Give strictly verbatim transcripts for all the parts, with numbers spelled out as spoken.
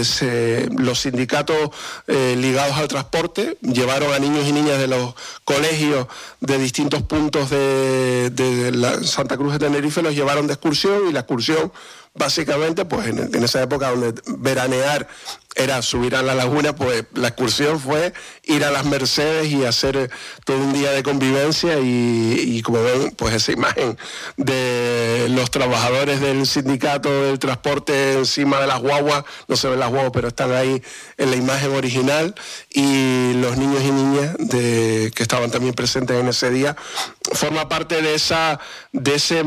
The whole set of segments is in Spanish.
eh, se, los sindicatos eh, ligados al transporte llevaron a niños y niñas de los colegios de distintos puntos de, de la Santa Cruz de Tenerife, los llevaron de excursión, y la excursión básicamente, pues en, en esa época donde veranear era subir a la laguna, pues la excursión fue ir a las Mercedes y hacer todo un día de convivencia, y, y como ven, pues esa imagen de los trabajadores del sindicato del transporte encima de las guaguas, no se ven las guaguas, pero están ahí en la imagen original, y los niños y niñas de, que estaban también presentes en ese día, forma parte de, esa, de ese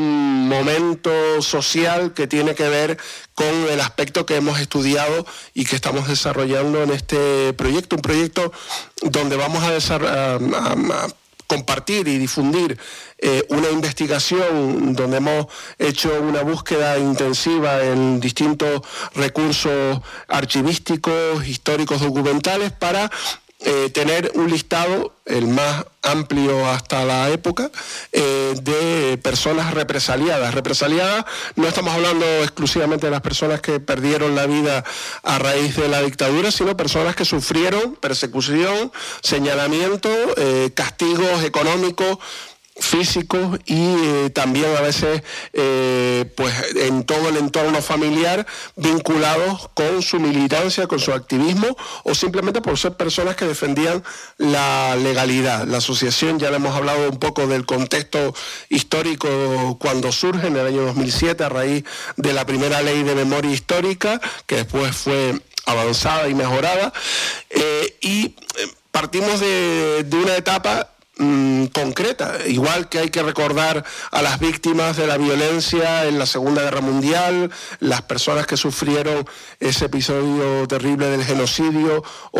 momento social que tiene que ver con el aspecto que hemos estudiado y que estamos desarrollando en este proyecto, un proyecto donde vamos a, a, a, a compartir y difundir eh, una investigación donde hemos hecho una búsqueda intensiva en distintos recursos archivísticos, históricos, documentales, para Eh, tener un listado, el más amplio hasta la época, eh, de personas represaliadas. Represaliadas, no estamos hablando exclusivamente de las personas que perdieron la vida a raíz de la dictadura, sino personas que sufrieron persecución, señalamiento, eh, castigos económicos, físicos, y eh, también a veces eh, pues en todo el entorno familiar, vinculados con su militancia, con su activismo, o simplemente por ser personas que defendían la legalidad. La asociación, ya le hemos hablado un poco del contexto histórico cuando surge en el año dos mil siete a raíz de la primera ley de memoria histórica, que después fue avanzada y mejorada, eh, y partimos de, de una etapa Mm, concreta, igual que hay que recordar a las víctimas de la violencia en la Segunda Guerra Mundial, las personas que sufrieron ese episodio terrible del genocidio,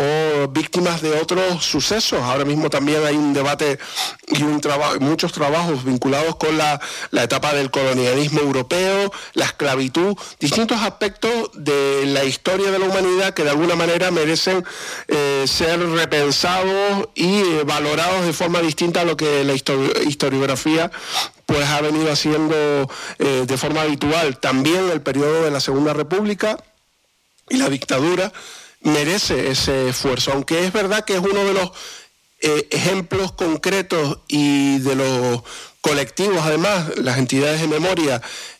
o víctimas de otros sucesos. Ahora mismo también hay un debate y un trabajo, muchos trabajos vinculados con la, la etapa del colonialismo europeo, la esclavitud, distintos aspectos de la historia de la humanidad que de alguna manera merecen eh, ser repensados y eh, valorados de forma distinta a lo que la historiografía pues ha venido haciendo eh, de forma habitual. También el periodo de la Segunda República y la dictadura merece ese esfuerzo, aunque es verdad que es uno de los eh, ejemplos concretos y de los colectivos, además, las entidades de memoria,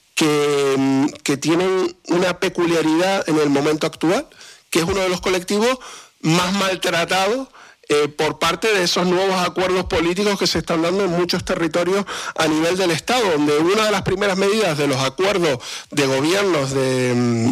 que, que tienen una peculiaridad en el momento actual, que es uno de los colectivos más maltratados Eh, por parte de esos nuevos acuerdos políticos que se están dando en muchos territorios a nivel del Estado, donde una de las primeras medidas de los acuerdos de gobiernos de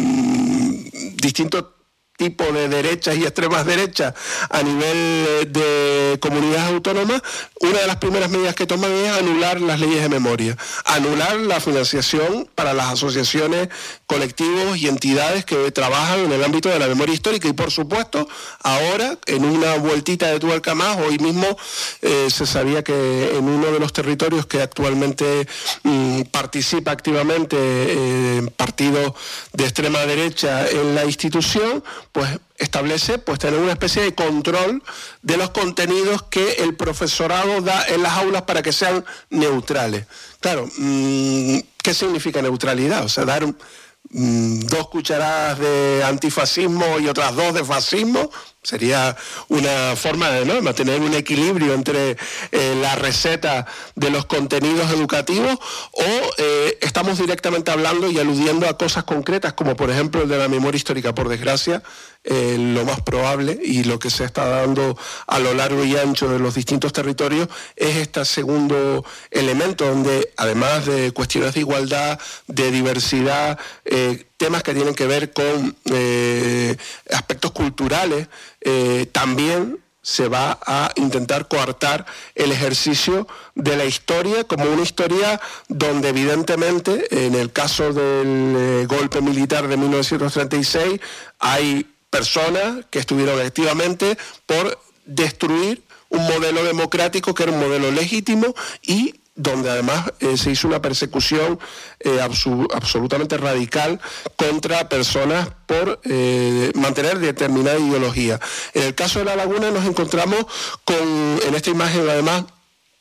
mmm, distintos tipos de derechas y extremas derechas a nivel de comunidades autónomas, una de las primeras medidas que toman es anular las leyes de memoria, anular la financiación para las asociaciones, colectivos y entidades que trabajan en el ámbito de la memoria histórica. Y por supuesto, ahora, en una vueltita de tuerca más, hoy mismo eh, se sabía que en uno de los territorios que actualmente mmm, participa activamente eh, partidos de extrema derecha en la institución, pues establece pues tener una especie de control de los contenidos que el profesorado da en las aulas para que sean neutrales. Claro, mmm, ¿qué significa neutralidad? O sea, dar mmm, dos cucharadas de antifascismo y otras dos de fascismo sería una forma de, ¿no?, mantener un equilibrio entre eh, la receta de los contenidos educativos, o eh, estamos directamente hablando y aludiendo a cosas concretas, como por ejemplo el de la memoria histórica. Por desgracia, eh, lo más probable y lo que se está dando a lo largo y ancho de los distintos territorios es este segundo elemento, donde además de cuestiones de igualdad, de diversidad, eh, temas que tienen que ver con eh, aspectos culturales, eh, también se va a intentar coartar el ejercicio de la historia como una historia donde evidentemente, en el caso del eh, golpe militar de mil novecientos treinta y seis, hay personas que estuvieron activamente por destruir un modelo democrático que era un modelo legítimo, y donde además eh, se hizo una persecución eh, absu- absolutamente radical contra personas por eh, mantener determinada ideología. En el caso de La Laguna nos encontramos con, en esta imagen además,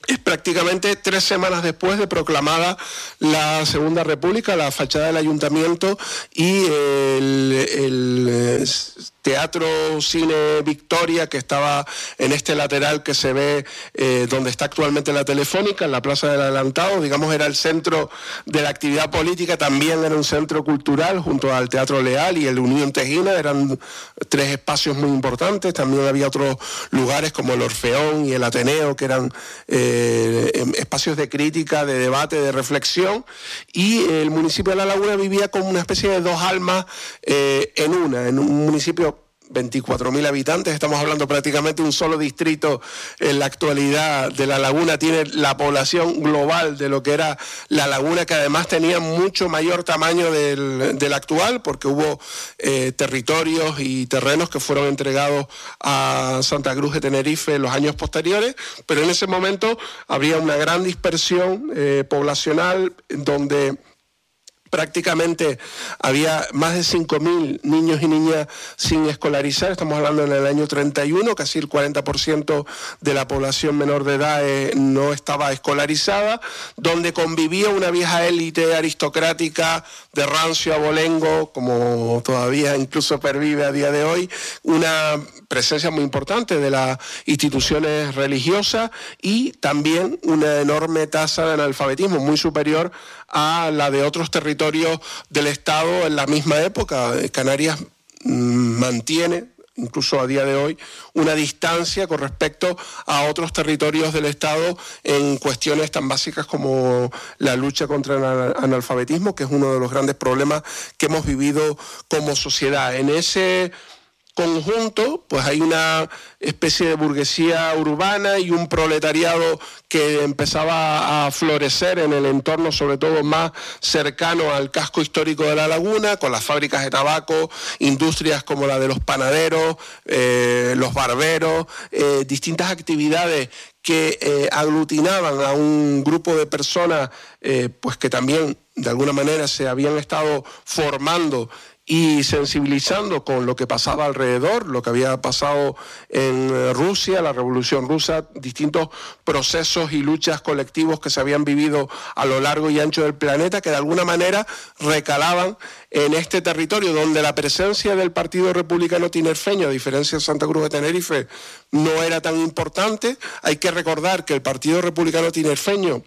Es prácticamente tres semanas después de proclamada la Segunda República, la fachada del ayuntamiento y el, el Teatro Cine Victoria, que estaba en este lateral que se ve eh, donde está actualmente la Telefónica, en la Plaza del Adelantado, digamos era el centro de la actividad política, también era un centro cultural junto al Teatro Leal y el Unión Tejina, eran tres espacios muy importantes. También había otros lugares como el Orfeón y el Ateneo, que eran eh, espacios de crítica, de debate, de reflexión, y el municipio de La Laguna vivía como una especie de dos almas eh, en una, en un municipio veinticuatro mil habitantes, estamos hablando prácticamente un solo distrito en la actualidad de La Laguna, tiene la población global de lo que era La Laguna, que además tenía mucho mayor tamaño del, del actual, porque hubo eh, territorios y terrenos que fueron entregados a Santa Cruz de Tenerife en los años posteriores, pero en ese momento habría una gran dispersión eh, poblacional donde prácticamente había más de cinco mil niños y niñas sin escolarizar. Estamos hablando en el año treinta y uno, casi el cuarenta por ciento de la población menor de edad eh, no estaba escolarizada, donde convivía una vieja élite aristocrática de rancio abolengo, como todavía incluso pervive a día de hoy, una presencia muy importante de las instituciones religiosas y también una enorme tasa de analfabetismo muy superior a la de otros territorios del Estado en la misma época. Canarias mantiene, incluso a día de hoy, una distancia con respecto a otros territorios del Estado en cuestiones tan básicas como la lucha contra el analfabetismo, que es uno de los grandes problemas que hemos vivido como sociedad. En ese conjunto, pues hay una especie de burguesía urbana y un proletariado que empezaba a florecer en el entorno, sobre todo más cercano al casco histórico de La Laguna, con las fábricas de tabaco, industrias como la de los panaderos, eh, los barberos, eh, distintas actividades que eh, aglutinaban a un grupo de personas eh, pues que también de alguna manera se habían estado formando y sensibilizando con lo que pasaba alrededor, lo que había pasado en Rusia, la Revolución Rusa, distintos procesos y luchas colectivos que se habían vivido a lo largo y ancho del planeta, que de alguna manera recalaban en este territorio, donde la presencia del Partido Republicano Tinerfeño, a diferencia de Santa Cruz de Tenerife, no era tan importante. Hay que recordar que el Partido Republicano Tinerfeño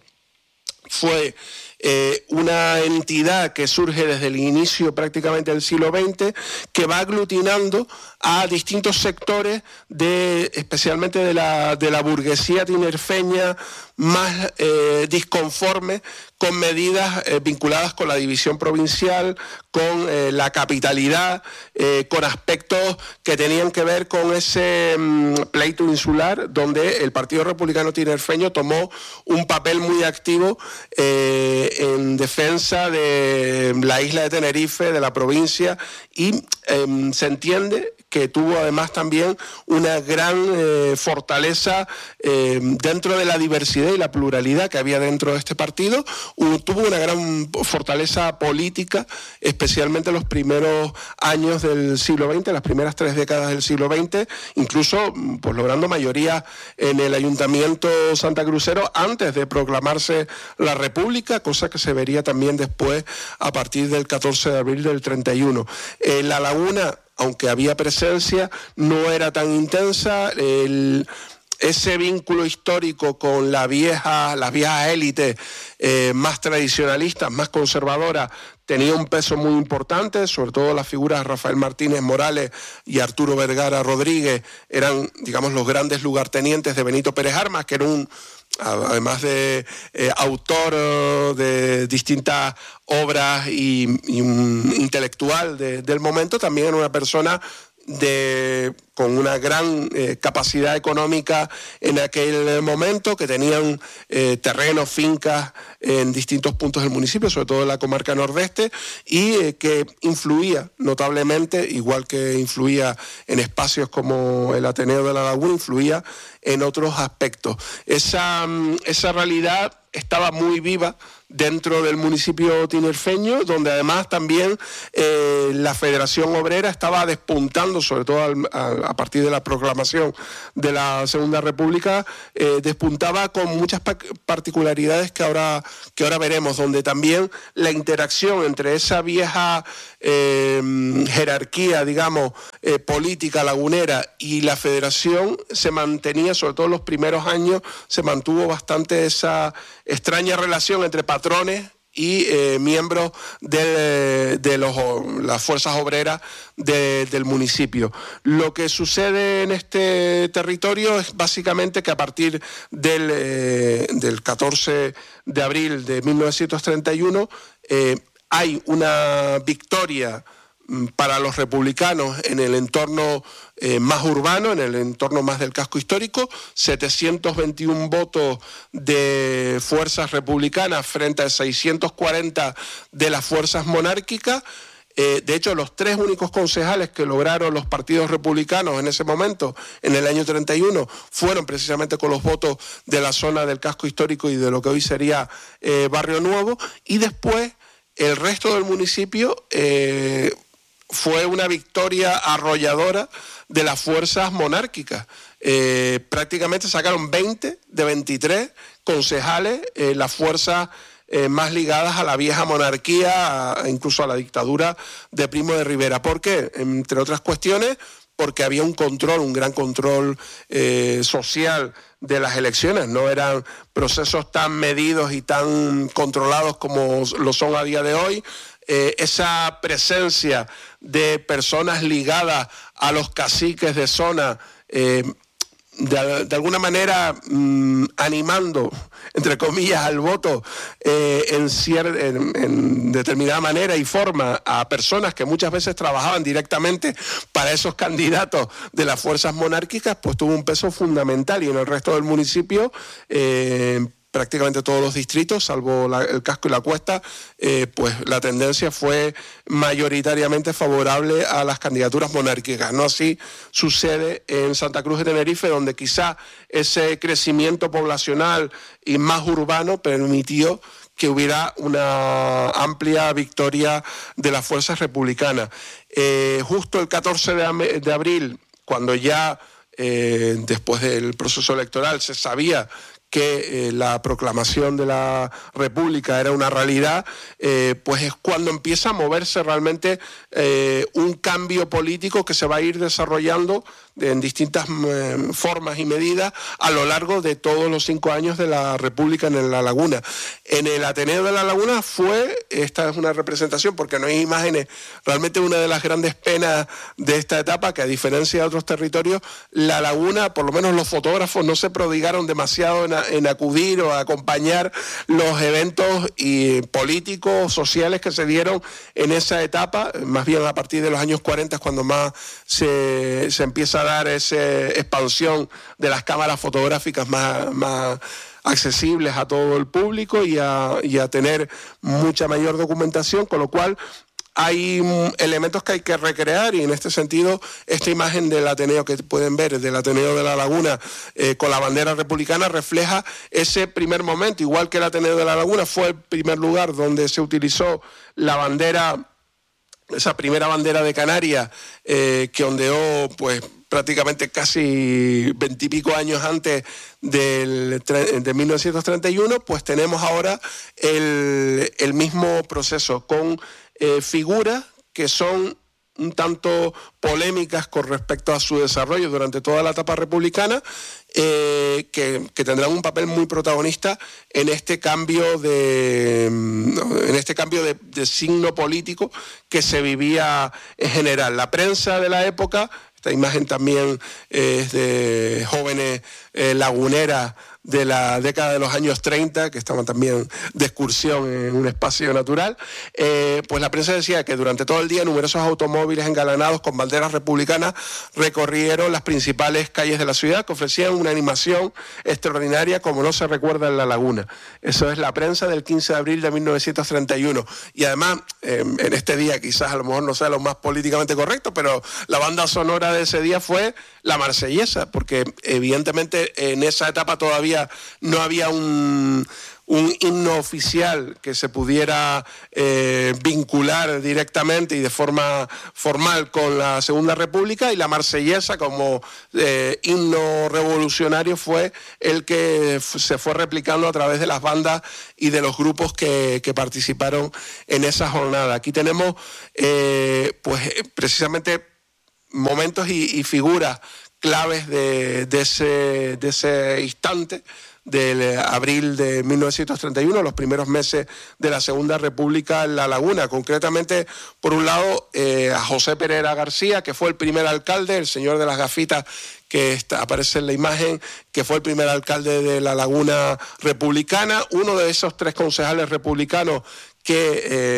fue Eh, una entidad que surge desde el inicio prácticamente del siglo veinte, que va aglutinando a distintos sectores, de, especialmente de la, de la burguesía tinerfeña más eh, disconforme con medidas eh, vinculadas con la división provincial, con eh, la capitalidad, eh, con aspectos que tenían que ver con ese mm, pleito insular, donde el Partido Republicano Tinerfeño tomó un papel muy activo eh, en defensa de la isla de Tenerife, de la provincia, y eh, se entiende que tuvo además también una gran eh, fortaleza eh, dentro de la diversidad y la pluralidad que había dentro de este partido. Uh, tuvo una gran fortaleza política, especialmente en los primeros años del siglo veinte, las primeras tres décadas del siglo veinte, incluso pues, logrando mayoría en el Ayuntamiento santacrucero antes de proclamarse la República, cosa que se vería también después a partir del catorce de abril del treinta y uno. En La Laguna, aunque había presencia, no era tan intensa. El, ese vínculo histórico con la vieja, las viejas élites eh, más tradicionalistas, más conservadoras, tenía un peso muy importante, sobre todo las figuras de Rafael Martínez Morales y Arturo Vergara Rodríguez eran, digamos, los grandes lugartenientes de Benito Pérez Armas, que era un, además de eh, autor de distintas obras y, y un intelectual de, del momento, también era una persona de, con una gran eh, capacidad económica en aquel momento, que tenían eh, terrenos, fincas en distintos puntos del municipio, sobre todo en la comarca nordeste, y eh, que influía notablemente, igual que influía en espacios como el Ateneo de La Laguna, influía en otros aspectos. Esa, esa realidad estaba muy viva dentro del municipio tinerfeño, donde además también eh, la Federación Obrera estaba despuntando, sobre todo al, al, a partir de la proclamación de la Segunda República, eh, despuntaba con muchas particularidades que ahora, que ahora veremos, donde también la interacción entre esa vieja eh, jerarquía, digamos, eh, política lagunera y la federación se mantenía, sobre todo en los primeros años, se mantuvo bastante esa extraña relación entre patrones y eh, miembros de, de los, las fuerzas obreras de, del municipio. Lo que sucede en este territorio es básicamente que a partir del, eh, del catorce de abril de mil novecientos treinta y uno eh, hay una victoria para los republicanos en el entorno eh, más urbano, en el entorno más del casco histórico, setecientos veintiún votos de fuerzas republicanas frente a seiscientos cuarenta de las fuerzas monárquicas. Eh, de hecho, los tres únicos concejales que lograron los partidos republicanos en ese momento, en el año treinta y uno, fueron precisamente con los votos de la zona del casco histórico y de lo que hoy sería eh, Barrio Nuevo, y después el resto del municipio eh, fue una victoria arrolladora de las fuerzas monárquicas. Eh, prácticamente sacaron veinte de veintitrés concejales, eh, las fuerzas eh, más ligadas a la vieja monarquía, a, incluso a la dictadura de Primo de Rivera. ¿Por qué? Entre otras cuestiones, porque había un control, un gran control eh, social de las elecciones. No eran procesos tan medidos y tan controlados como lo son a día de hoy. Eh, esa presencia de personas ligadas a los caciques de zona, eh, de, de alguna manera mmm, animando, entre comillas, al voto eh, en, cier en, en determinada manera y forma a personas que muchas veces trabajaban directamente para esos candidatos de las fuerzas monárquicas, pues tuvo un peso fundamental. Y en el resto del municipio, eh, prácticamente todos los distritos, salvo la, el casco y la cuesta, eh, pues la tendencia fue mayoritariamente favorable a las candidaturas monárquicas. No así sucede en Santa Cruz de Tenerife, donde quizá ese crecimiento poblacional y más urbano permitió que hubiera una amplia victoria de las fuerzas republicanas. Eh, justo el catorce de abril, cuando ya eh, después del proceso electoral se sabía que eh, la proclamación de la República era una realidad, eh, pues es cuando empieza a moverse realmente eh, un cambio político que se va a ir desarrollando en distintas eh, formas y medidas a lo largo de todos los cinco años de la República en La Laguna. En el Ateneo de La Laguna fue, esta es una representación porque no hay imágenes, realmente una de las grandes penas de esta etapa, que a diferencia de otros territorios, La Laguna, por lo menos los fotógrafos, no se prodigaron demasiado en, a, en acudir o a acompañar los eventos y políticos, sociales que se dieron en esa etapa. Más bien a partir de los años cuarenta es cuando más se, se empieza a dar esa expansión de las cámaras fotográficas más, más accesibles a todo el público y a, y a tener mucha mayor documentación, con lo cual hay elementos que hay que recrear, y en este sentido esta imagen del Ateneo que pueden ver, del Ateneo de La Laguna eh, con la bandera republicana, refleja ese primer momento. Igual que el Ateneo de La Laguna fue el primer lugar donde se utilizó la bandera, esa primera bandera de Canarias eh, que ondeó pues prácticamente casi veintipico años antes del, de mil novecientos treinta y uno, pues tenemos ahora el, el mismo proceso con eh, figuras que son un tanto polémicas con respecto a su desarrollo durante toda la etapa republicana, eh, que, que tendrán un papel muy protagonista en este cambio de, en este cambio de, de signo político que se vivía en general. La prensa de la época, esta imagen también es de jóvenes eh, laguneras de la década de los años treinta, que estaban también de excursión en un espacio natural, eh, pues la prensa decía que durante todo el día numerosos automóviles engalanados con banderas republicanas recorrieron las principales calles de la ciudad, que ofrecían una animación extraordinaria como no se recuerda en La Laguna. Eso es la prensa del quince de abril de mil novecientos treinta y uno. Y además, eh, en este día quizás a lo mejor no sea lo más políticamente correcto, pero la banda sonora de ese día fue la Marsellesa, porque evidentemente en esa etapa todavía no había un, un himno oficial que se pudiera eh, vincular directamente y de forma formal con la Segunda República, y la Marsellesa como eh, himno revolucionario fue el que se fue replicando a través de las bandas y de los grupos que, que participaron en esa jornada. Aquí tenemos eh, pues precisamente momentos y, y figuras claves de, de, ese, de ese instante del abril de mil novecientos treinta y uno, los primeros meses de la Segunda República en La Laguna. Concretamente, por un lado, eh, a José Pereira García, que fue el primer alcalde, el señor de las gafitas que está, aparece en la imagen, que fue el primer alcalde de La Laguna republicana, uno de esos tres concejales republicanos que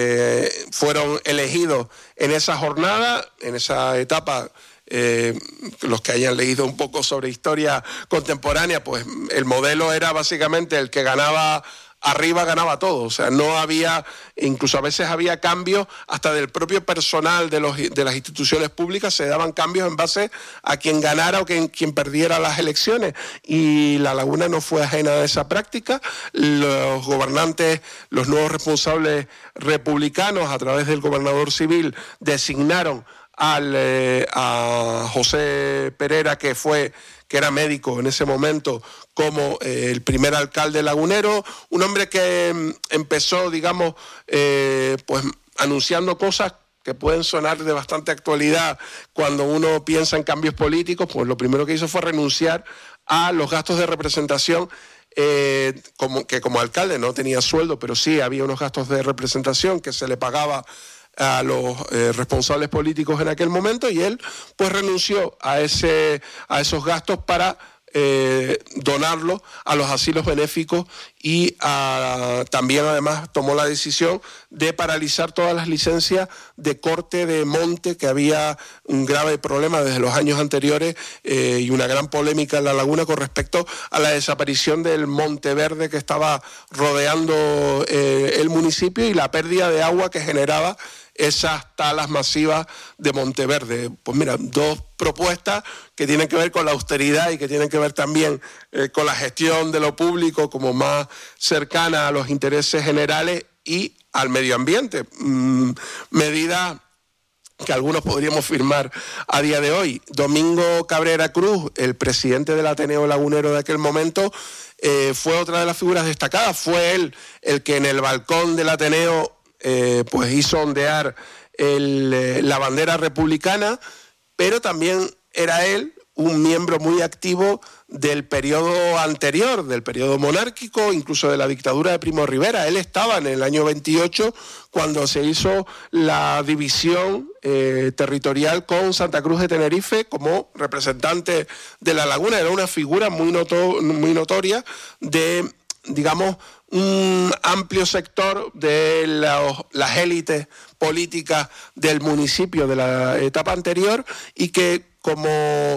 eh, fueron elegidos en esa jornada, en esa etapa. Eh, los que hayan leído un poco sobre historia contemporánea, pues el modelo era básicamente el que ganaba arriba, ganaba todo. O sea, no había, incluso a veces había cambios hasta del propio personal de, los, de las instituciones públicas, se daban cambios en base a quien ganara o quien, quien perdiera las elecciones, y La Laguna no fue ajena a esa práctica. Los gobernantes, los nuevos responsables republicanos, a través del gobernador civil, designaron Al, eh, a José Pereira, que fue que era médico en ese momento, como eh, el primer alcalde lagunero, un hombre que eh, empezó, digamos, eh, pues anunciando cosas que pueden sonar de bastante actualidad cuando uno piensa en cambios políticos. Pues lo primero que hizo fue renunciar a los gastos de representación. Eh, como, que como alcalde no tenía sueldo, pero sí había unos gastos de representación que se le pagaba a los eh, responsables políticos en aquel momento, y él pues renunció a ese a esos gastos para eh, donarlos a los asilos benéficos, y a, también además tomó la decisión de paralizar todas las licencias de corte de monte, que había un grave problema desde los años anteriores eh, y una gran polémica en La Laguna con respecto a la desaparición del monte verde que estaba rodeando eh, el municipio, y la pérdida de agua que generaba esas talas masivas de Monteverde. Pues mira, dos propuestas que tienen que ver con la austeridad y que tienen que ver también eh, con la gestión de lo público como más cercana a los intereses generales y al medio ambiente. Mm, medidas que algunos podríamos firmar a día de hoy. Domingo Cabrera Cruz, el presidente del Ateneo Lagunero de aquel momento, eh, fue otra de las figuras destacadas. Fue él el que en el balcón del Ateneo Eh, pues hizo ondear el, eh, la bandera republicana, pero también era él un miembro muy activo del periodo anterior, del periodo monárquico, incluso de la dictadura de Primo de Rivera. Él estaba en el año veintiocho cuando se hizo la división eh, territorial con Santa Cruz de Tenerife como representante de La Laguna. Era una figura muy, noto, muy notoria de, digamos, un amplio sector de los, las élites políticas del municipio de la etapa anterior, y que como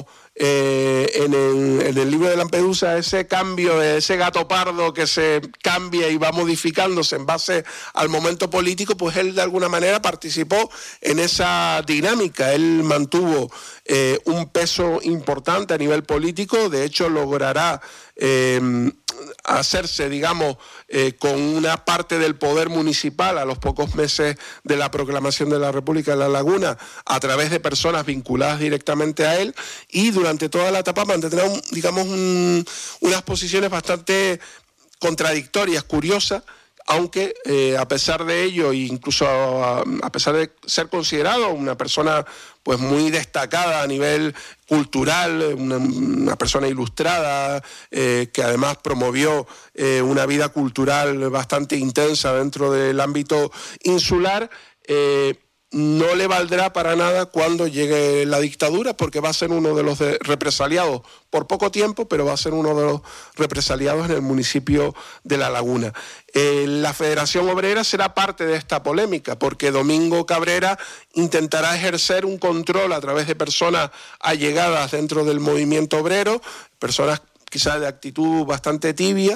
eh, en, el, en el libro de Lampedusa, ese cambio, ese gato pardo que se cambia y va modificándose en base al momento político, pues él de alguna manera participó en esa dinámica. Él mantuvo eh, un peso importante a nivel político, de hecho logrará eh, hacerse, digamos, eh, con una parte del poder municipal a los pocos meses de la proclamación de la República de La Laguna, a través de personas vinculadas directamente a él, y durante toda la etapa mantendrá, un, digamos, un, unas posiciones bastante contradictorias, curiosas, aunque eh, a pesar de ello, incluso a, a pesar de ser considerado una persona pues muy destacada a nivel cultural, una, una persona ilustrada, eh, que además promovió eh, una vida cultural bastante intensa dentro del ámbito insular, eh, no le valdrá para nada cuando llegue la dictadura, porque va a ser uno de los de represaliados por poco tiempo, pero va a ser uno de los represaliados en el municipio de La Laguna. Eh, la Federación Obrera será parte de esta polémica, porque Domingo Cabrera intentará ejercer un control a través de personas allegadas dentro del movimiento obrero, personas quizás de actitud bastante tibia,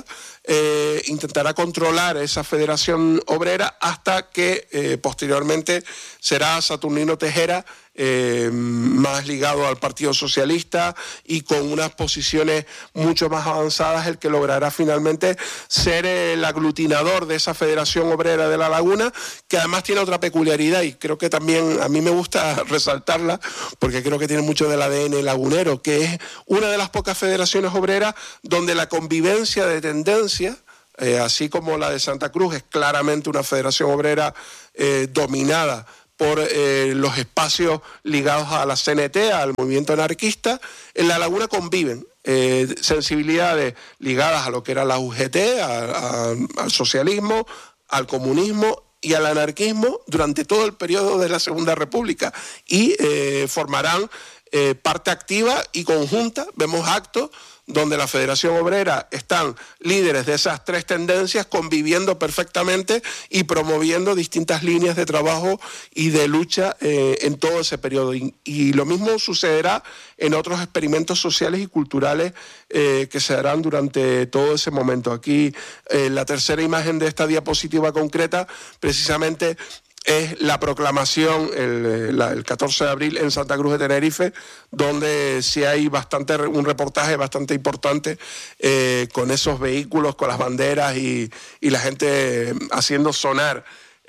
eh, intentará controlar esa Federación Obrera hasta que eh, posteriormente será Saturnino Tejera, Eh, más ligado al Partido Socialista y con unas posiciones mucho más avanzadas, el que logrará finalmente ser el aglutinador de esa Federación Obrera de La Laguna, que además tiene otra peculiaridad y creo que también a mí me gusta resaltarla porque creo que tiene mucho del A D N lagunero, que es una de las pocas federaciones obreras donde la convivencia de tendencias, eh, así como la de Santa Cruz es claramente una federación obrera eh, dominada por eh, los espacios ligados a la C N T, al movimiento anarquista, en La Laguna conviven eh, sensibilidades ligadas a lo que era la U G T, a, a, al socialismo, al comunismo y al anarquismo durante todo el periodo de la Segunda República y eh, formarán eh, parte activa y conjunta. Vemos actos donde la Federación Obrera están líderes de esas tres tendencias conviviendo perfectamente y promoviendo distintas líneas de trabajo y de lucha eh, en todo ese periodo. Y, y lo mismo sucederá en otros experimentos sociales y culturales eh, que se darán durante todo ese momento. Aquí eh, la tercera imagen de esta diapositiva concreta precisamente es la proclamación el, la, el catorce de abril en Santa Cruz de Tenerife, donde sí hay bastante un reportaje bastante importante eh, con esos vehículos, con las banderas y, y la gente haciendo sonar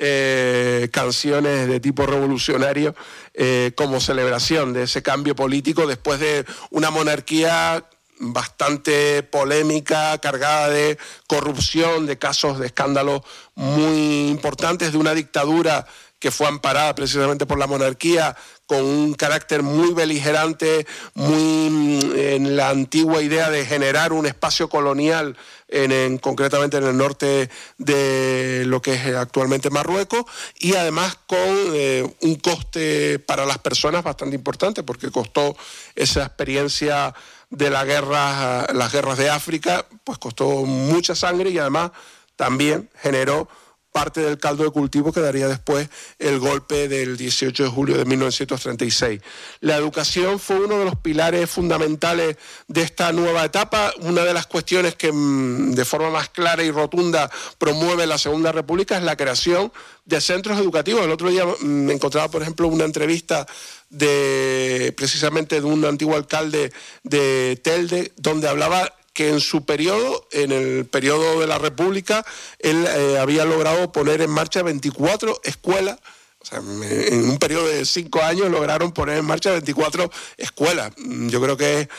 eh, canciones de tipo revolucionario eh, como celebración de ese cambio político después de una monarquía bastante polémica, cargada de corrupción, de casos de escándalos muy importantes, de una dictadura que fue amparada precisamente por la monarquía, con un carácter muy beligerante, muy en la antigua idea de generar un espacio colonial, en, en, concretamente en el norte de lo que es actualmente Marruecos, y además con eh, un coste para las personas bastante importante, porque costó esa experiencia de la guerra, las guerras de África, pues costó mucha sangre y además también generó parte del caldo de cultivo que daría después el golpe del dieciocho de julio de mil novecientos treinta y seis. La educación fue uno de los pilares fundamentales de esta nueva etapa. Una de las cuestiones que de forma más clara y rotunda promueve la Segunda República es la creación de centros educativos. El otro día me encontraba, por ejemplo, una entrevista de precisamente de un antiguo alcalde de Telde, donde hablaba que en su periodo, en el periodo de la República, él eh, había logrado poner en marcha veinticuatro escuelas. O sea, en un periodo de cinco años lograron poner en marcha veinticuatro escuelas. Yo creo que es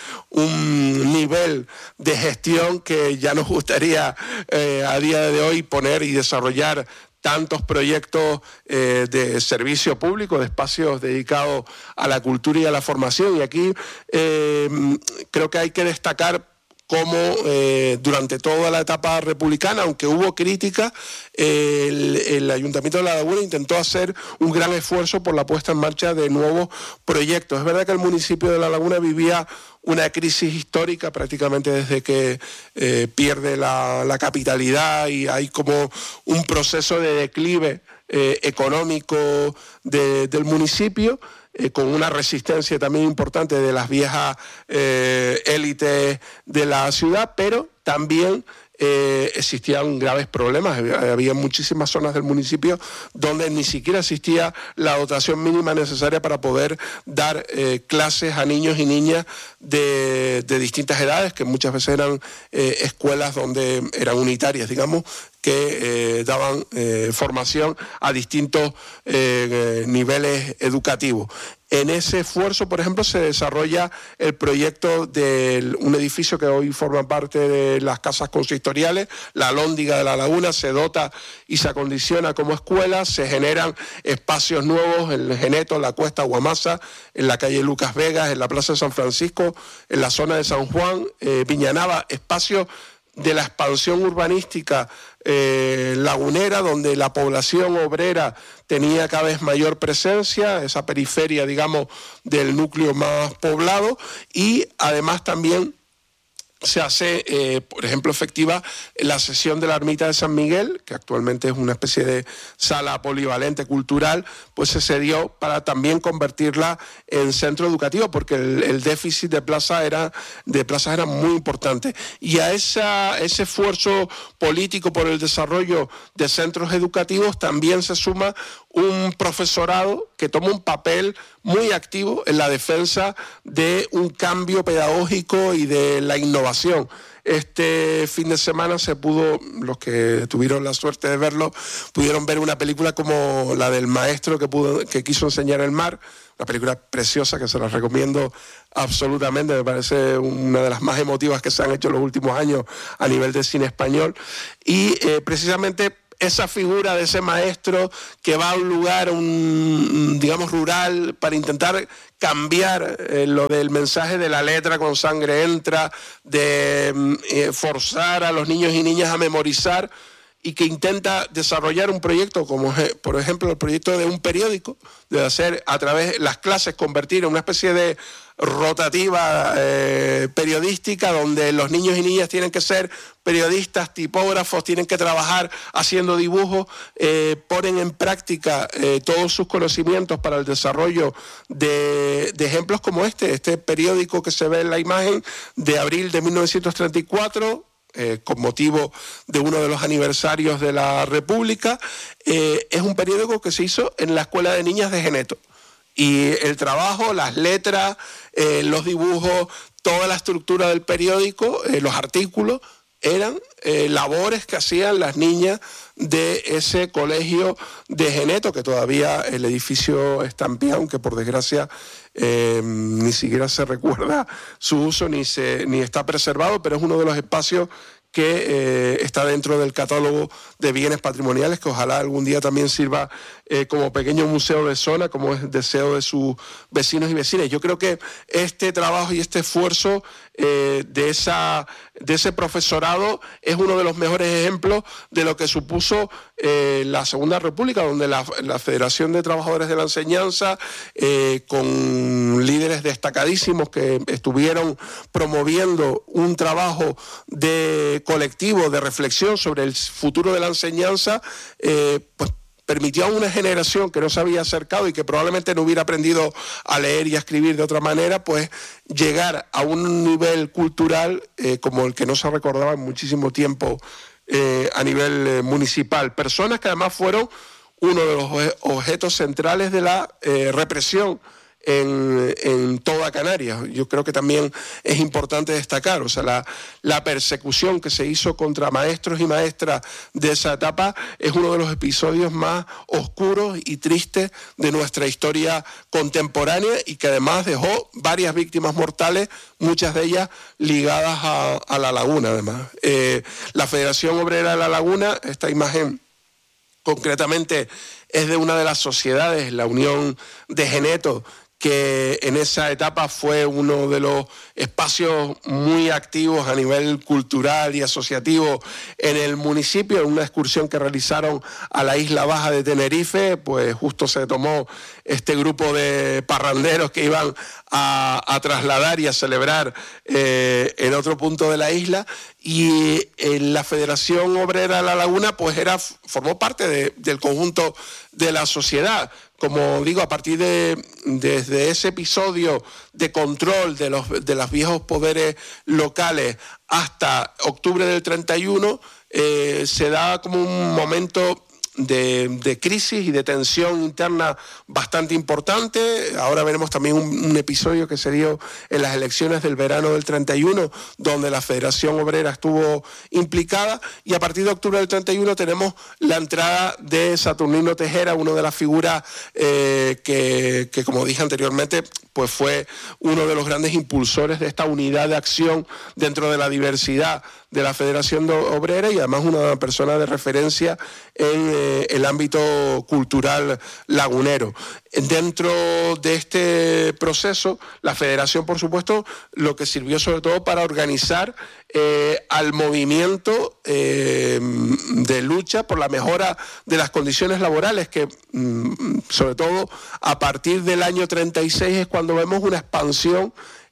un nivel de gestión que ya nos gustaría eh, a día de hoy poner y desarrollar tantos proyectos eh, de servicio público, de espacios dedicados a la cultura y a la formación. Y aquí eh, creo que hay que destacar cómo eh, durante toda la etapa republicana, aunque hubo crítica, eh, el, el Ayuntamiento de La Laguna intentó hacer un gran esfuerzo por la puesta en marcha de nuevos proyectos. Es verdad que el municipio de La Laguna vivía una crisis histórica prácticamente desde que eh, pierde la, la capitalidad y hay como un proceso de declive eh, económico de, del municipio, Eh, con una resistencia también importante de las viejas eh, élites de la ciudad, pero también eh, existían graves problemas. Había, había muchísimas zonas del municipio donde ni siquiera existía la dotación mínima necesaria para poder dar eh, clases a niños y niñas de, de distintas edades, que muchas veces eran eh, escuelas donde eran unitarias, digamos, que eh, daban eh, formación a distintos eh, niveles educativos. En ese esfuerzo, por ejemplo, se desarrolla el proyecto de un edificio que hoy forma parte de las casas consistoriales, la Alhóndiga de La Laguna, se dota y se acondiciona como escuela, se generan espacios nuevos en el Geneto, en la Cuesta Guamasa, en la calle Lucas Vegas, en la Plaza de San Francisco, en la zona de San Juan, eh, Viñanava, espacios de la expansión urbanística eh, lagunera, donde la población obrera tenía cada vez mayor presencia, esa periferia, digamos, del núcleo más poblado, y además también se hace, eh, por ejemplo, efectiva la sesión de la Ermita de San Miguel, que actualmente es una especie de sala polivalente cultural, pues se cedió para también convertirla en centro educativo, porque el, el déficit de, plaza era, de plazas era muy importante. Y a esa, ese esfuerzo político por el desarrollo de centros educativos también se suma un profesorado que toma un papel muy activo en la defensa de un cambio pedagógico y de la innovación. Este fin de semana se pudo, los que tuvieron la suerte de verlo, pudieron ver una película como la del maestro que, pudo, que quiso enseñar el mar, una película preciosa que se la recomiendo absolutamente, me parece una de las más emotivas que se han hecho en los últimos años a nivel de cine español, y eh, precisamente esa figura de ese maestro que va a un lugar, un, digamos, rural, para intentar cambiar eh, lo del mensaje de la letra con sangre entra, de eh, forzar a los niños y niñas a memorizar, y que intenta desarrollar un proyecto como, por ejemplo, el proyecto de un periódico, de hacer a través de las clases, convertir en una especie de rotativa eh, periodística, donde los niños y niñas tienen que ser periodistas, tipógrafos, tienen que trabajar haciendo dibujos, eh, ponen en práctica eh, todos sus conocimientos para el desarrollo de, de ejemplos como este, este periódico que se ve en la imagen de abril de mil novecientos treinta y cuatro, Eh, con motivo de uno de los aniversarios de la República. Eh, es un periódico que se hizo en la Escuela de Niñas de Geneto. Y el trabajo, las letras, eh, los dibujos, toda la estructura del periódico, eh, los artículos, eran eh, labores que hacían las niñas de ese colegio de Geneto, que todavía el edificio está en pie, aunque por desgracia eh, ni siquiera se recuerda su uso ni, se, ni está preservado, pero es uno de los espacios que eh, está dentro del catálogo de bienes patrimoniales, que ojalá algún día también sirva eh, como pequeño museo de zona, como es deseo de sus vecinos y vecinas. Yo creo que este trabajo y este esfuerzo eh, de, esa, de ese profesorado es uno de los mejores ejemplos de lo que supuso eh, la Segunda República, donde la, la Federación de Trabajadores de la Enseñanza, eh, con líderes destacadísimos que estuvieron promoviendo un trabajo de colectivo de reflexión sobre el futuro de la enseñanza, eh, pues permitió a una generación que no se había acercado y que probablemente no hubiera aprendido a leer y a escribir de otra manera, pues llegar a un nivel cultural eh, como el que no se recordaba en muchísimo tiempo eh, a nivel eh, municipal. Personas que además fueron uno de los objetos centrales de la eh, represión En, en toda Canarias. Yo creo que también es importante destacar, o sea, la, la persecución que se hizo contra maestros y maestras de esa etapa es uno de los episodios más oscuros y tristes de nuestra historia contemporánea, y que además dejó varias víctimas mortales, muchas de ellas ligadas a, a La Laguna, además. Eh, la Federación Obrera de La Laguna, esta imagen concretamente es de una de las sociedades, la Unión de Geneto, que en esa etapa fue uno de los espacios muy activos a nivel cultural y asociativo en el municipio. En una excursión que realizaron a la isla baja de Tenerife, pues justo se tomó este grupo de parranderos que iban a, a trasladar y a celebrar eh, en otro punto de la isla, y en la Federación Obrera de La Laguna pues era, formó parte de, del conjunto de la sociedad. Como digo, a partir de desde ese episodio de control de los, de los viejos poderes locales hasta octubre del treinta y uno, eh, se da como un momento de, de crisis y de tensión interna bastante importante. Ahora veremos también un, un episodio que se dio en las elecciones del verano del treinta y uno, donde la Federación Obrera estuvo implicada, y a partir de octubre del treinta y uno tenemos la entrada de Saturnino Tejera, una de las figuras eh, que, que, como dije anteriormente, pues fue uno de los grandes impulsores de esta unidad de acción dentro de la diversidad de la Federación Obrera, y además una persona de referencia en eh, el ámbito cultural lagunero. Dentro de este proceso, la Federación, por supuesto, lo que sirvió sobre todo para organizar eh, al movimiento eh, de lucha por la mejora de las condiciones laborales, que mm, sobre todo a partir del año treinta y seis es cuando vemos una expansión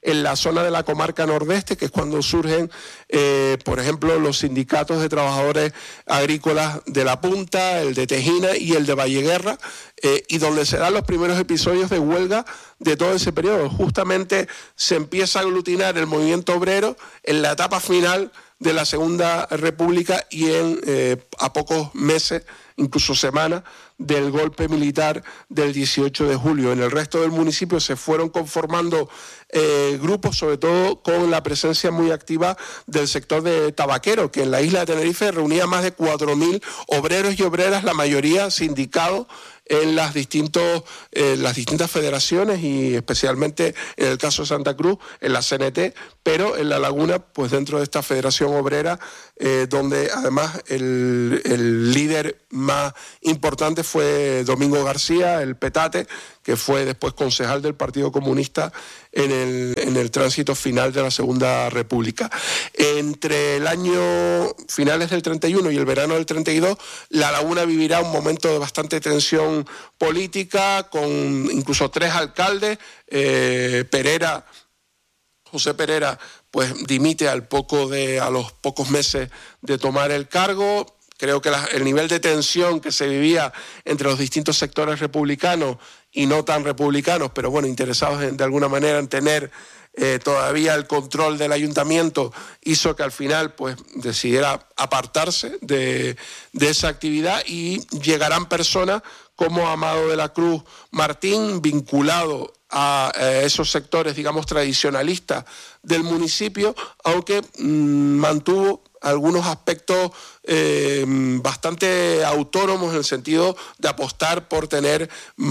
en la zona de la comarca nordeste, que es cuando surgen, eh, por ejemplo, los sindicatos de trabajadores agrícolas de La Punta, el de Tejina y el de Valleguerra, eh, y donde se dan los primeros episodios de huelga de todo ese periodo. Justamente se empieza a aglutinar el movimiento obrero en la etapa final de la Segunda República y en eh, a pocos meses, incluso semanas, del golpe militar del dieciocho de julio. En el resto del municipio se fueron conformando eh, grupos, sobre todo con la presencia muy activa del sector de tabaquero, que en la isla de Tenerife reunía más de cuatro mil obreros y obreras, la mayoría sindicados en las, distintos, eh, las distintas federaciones y especialmente en el caso de Santa Cruz, en la C N T, pero en La Laguna, pues dentro de esta Federación Obrera, eh, donde además el, el líder más importante fue Domingo García, el Petate, que fue después concejal del Partido Comunista en el, en el tránsito final de la Segunda República. Entre el año finales del treinta y uno y el verano del treinta y dos, La Laguna vivirá un momento de bastante tensión política, con incluso tres alcaldes. eh, Perera, José Perera, pues dimite al poco de, a los pocos meses de tomar el cargo. Creo que la, el nivel de tensión que se vivía entre los distintos sectores republicanos y no tan republicanos, pero bueno, interesados en, de alguna manera en tener eh, todavía el control del ayuntamiento, hizo que al final pues decidiera apartarse de, de esa actividad, y llegarán personas como Amado de la Cruz Martín, vinculado a eh, esos sectores, digamos, tradicionalistas del municipio, aunque mmm, mantuvo algunos aspectos eh, bastante autónomos en el sentido de apostar por tener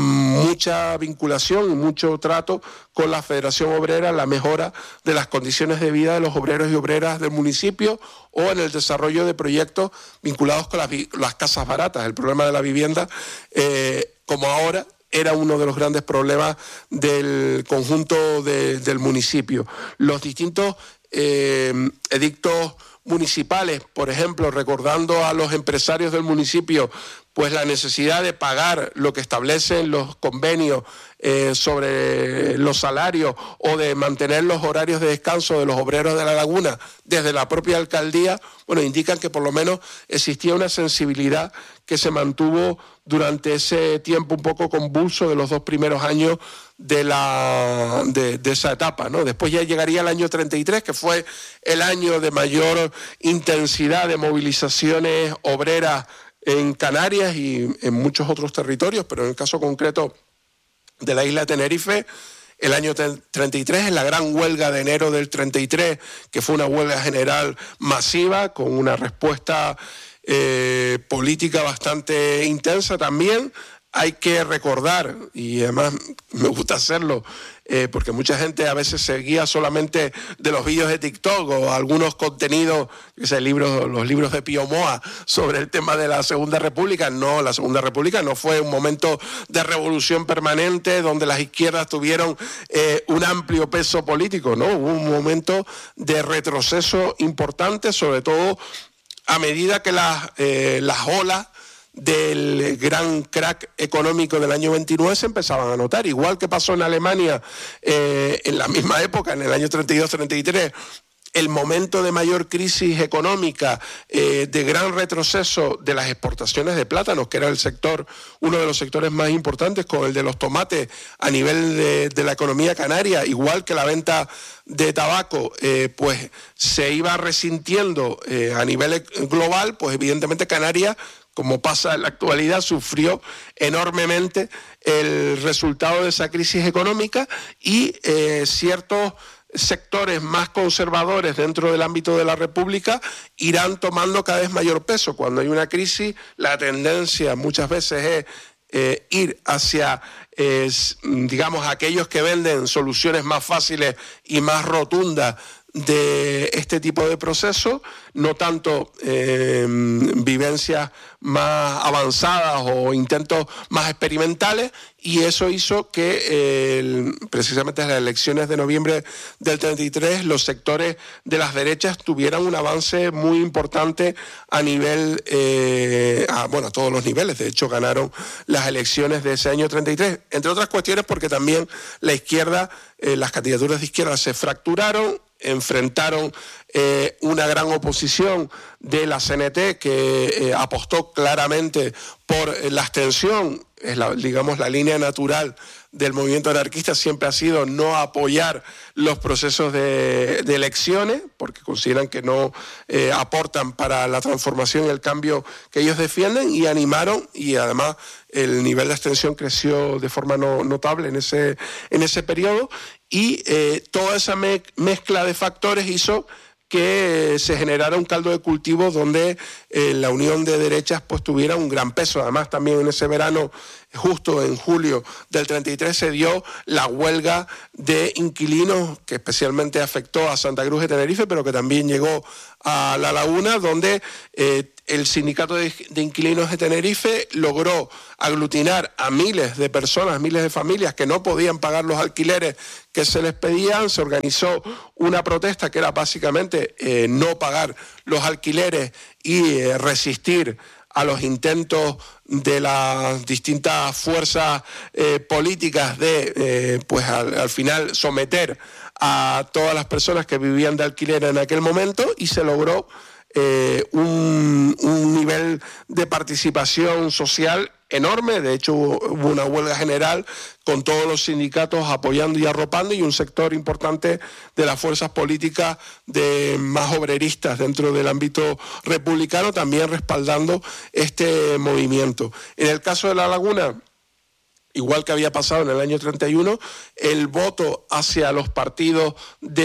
mucha vinculación y mucho trato con la Federación Obrera, la mejora de las condiciones de vida de los obreros y obreras del municipio, o en el desarrollo de proyectos vinculados con las, las casas baratas. El problema de la vivienda, eh, como ahora, era uno de los grandes problemas del conjunto de, del municipio. Los distintos eh, edictos municipales, por ejemplo, recordando a los empresarios del municipio pues la necesidad de pagar lo que establecen los convenios eh, sobre los salarios, o de mantener los horarios de descanso de los obreros de La Laguna desde la propia alcaldía, bueno, indican que por lo menos existía una sensibilidad que se mantuvo durante ese tiempo un poco convulso de los dos primeros años de, la, de, de esa etapa, ¿no? Después ya llegaría el año treinta y tres, que fue el año de mayor intensidad de movilizaciones obreras en Canarias y en muchos otros territorios, pero en el caso concreto de la isla de Tenerife, el año treinta y tres, en la gran huelga de enero del treinta y tres, que fue una huelga general masiva, con una respuesta eh, política bastante intensa también. Hay que recordar, y además me gusta hacerlo, eh, porque mucha gente a veces se guía solamente de los vídeos de TikTok o algunos contenidos, ese libro, los libros de Pío Moa sobre el tema de la Segunda República. No, la Segunda República no fue un momento de revolución permanente donde las izquierdas tuvieron eh, un amplio peso político, ¿no? Hubo un momento de retroceso importante, sobre todo a medida que las, eh, las olas del gran crack económico del año veintinueve se empezaban a notar, igual que pasó en Alemania eh, en la misma época, en el año treinta y dos treinta y tres. El momento de mayor crisis económica, eh, de gran retroceso de las exportaciones de plátanos, que era el sector, uno de los sectores más importantes, con el de los tomates a nivel de, de la economía canaria, igual que la venta de tabaco, eh, pues se iba resintiendo eh, a nivel global, pues evidentemente Canarias, como pasa en la actualidad, sufrió enormemente el resultado de esa crisis económica, y eh, ciertos sectores más conservadores dentro del ámbito de la República irán tomando cada vez mayor peso. Cuando hay una crisis, la tendencia muchas veces es eh, ir hacia, eh, digamos, aquellos que venden soluciones más fáciles y más rotundas de este tipo de procesos, no tanto eh, vivencias más avanzadas o intentos más experimentales, y eso hizo que eh, precisamente en las elecciones de noviembre del treinta y tres los sectores de las derechas tuvieran un avance muy importante a nivel, eh, a, bueno, a todos los niveles. De hecho, ganaron las elecciones de ese año treinta y tres entre otras cuestiones porque también la izquierda, eh, las candidaturas de izquierda se fracturaron, enfrentaron eh, una gran oposición de la C N T que eh, apostó claramente por eh, la abstención. Es la, digamos, la línea natural del movimiento anarquista siempre ha sido no apoyar los procesos de, de elecciones, porque consideran que no eh, aportan para la transformación y el cambio que ellos defienden, y animaron, y además el nivel de abstención creció de forma no, notable en ese, en ese periodo, y eh, toda esa me mezcla de factores hizo que se generara un caldo de cultivo donde eh, la unión de derechas pues tuviera un gran peso. Además, también en ese verano, justo en julio del treinta y tres, se dio la huelga de inquilinos que especialmente afectó a Santa Cruz de Tenerife, pero que también llegó a La Laguna, donde eh, el sindicato de, de inquilinos de Tenerife logró aglutinar a miles de personas, miles de familias que no podían pagar los alquileres que se les pedían. Se organizó una protesta que era básicamente eh, no pagar los alquileres y eh, resistir a los intentos de las distintas fuerzas eh, políticas de, eh, pues al, al final, someter a todas las personas que vivían de alquiler en aquel momento, y se logró eh, un, un nivel de participación social enorme. De hecho, hubo una huelga general con todos los sindicatos apoyando y arropando, y un sector importante de las fuerzas políticas de más obreristas dentro del ámbito republicano también respaldando este movimiento. En el caso de La Laguna, igual que había pasado en el año treinta y uno, el voto hacia los partidos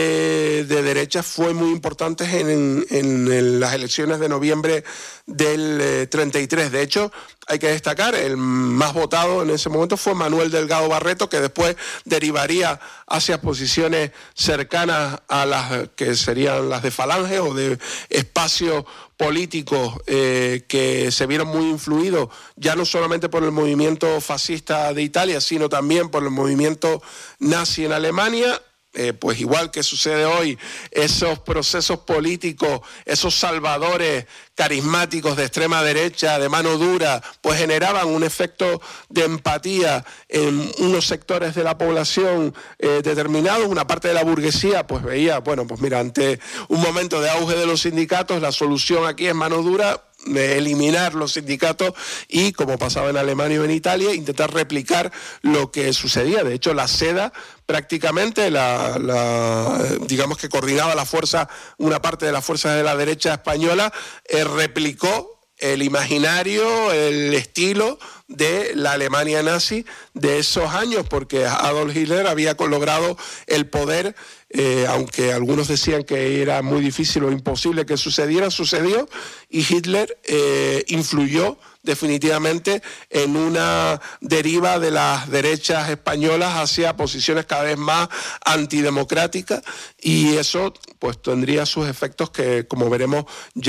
de, de derecha fue muy importante en, en, en las elecciones de noviembre del eh, treinta y tres. De hecho, hay que destacar, el más votado en ese momento fue Manuel Delgado Barreto, que después derivaría hacia posiciones cercanas a las que serían las de Falange o de espacios políticos eh, que se vieron muy influidos ya no solamente por el movimiento fascista de Italia, sino también por el movimiento nazi en Alemania. Eh, pues igual que sucede hoy, esos procesos políticos, esos salvadores carismáticos de extrema derecha, de mano dura, pues generaban un efecto de empatía en unos sectores de la población eh, determinados. Una parte de la burguesía pues veía, bueno, pues mira, ante un momento de auge de los sindicatos, la solución aquí es mano dura, de eliminar los sindicatos y, como pasaba en Alemania o en Italia, intentar replicar lo que sucedía. De hecho, la SEDA prácticamente, la, la, digamos que coordinaba la fuerza, una parte de las fuerzas de la derecha española, eh, replicó el imaginario, el estilo de la Alemania nazi de esos años, porque Adolf Hitler había logrado el poder, eh, aunque algunos decían que era muy difícil o imposible que sucediera, sucedió, y Hitler eh, influyó definitivamente en una deriva de las derechas españolas hacia posiciones cada vez más antidemocráticas, y eso pues tendría sus efectos que, como veremos,